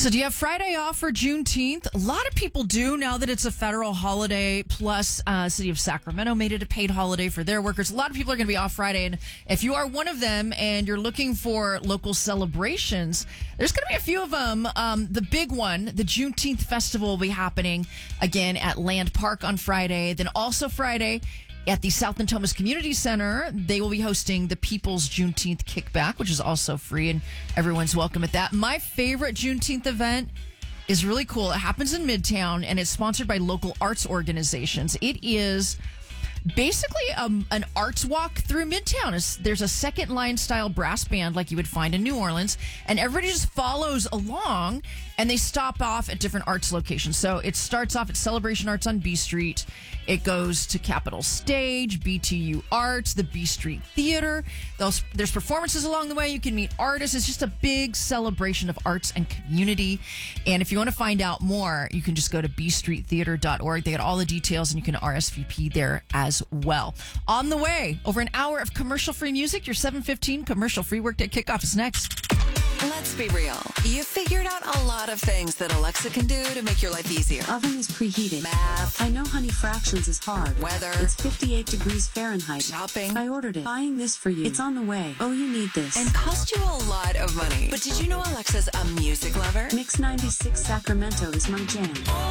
So do you have Friday off for Juneteenth? A lot of people do now that it's a federal holiday. Plus, City of Sacramento made it a paid holiday for their workers. A lot of people are going to be off Friday. And if you are one of them and you're looking for local celebrations, there's going to be a few of them. The big one, the Juneteenth Festival, will be happening again at Land Park on Friday. Then also Friday, at the South Natomas Community Center, they will be hosting the People's Juneteenth Kickback, which is also free, and everyone's welcome at that. My favorite Juneteenth event is really cool. It happens in Midtown, and it's sponsored by local arts organizations. It is basically an arts walk through Midtown. There's a second line style brass band like you would find in New Orleans, and everybody just follows along, and they stop off at different arts locations. So it starts off at Celebration Arts on B Street. It goes to Capitol Stage, BTU Arts, the B Street Theater. There's performances along the way. You can meet artists. It's just a big celebration of arts and community. And if you want to find out more, you can just go to bstreettheater.org. They got all the details, and you can RSVP there as well. On the way, over an hour of commercial-free music. Your 7:15 commercial-free Workday Kickoff is next. Let's be real. You figured out a lot of things that Alexa can do to make your life easier. Oven is preheated. Math. I know honey fractions is hard. Weather. It's 58 degrees Fahrenheit. Shopping. I ordered it. Buying this for you. It's on the way. Oh, you need this. And cost you a lot of money. But did you know Alexa's a music lover? Mix 96 Sacramento is my jam.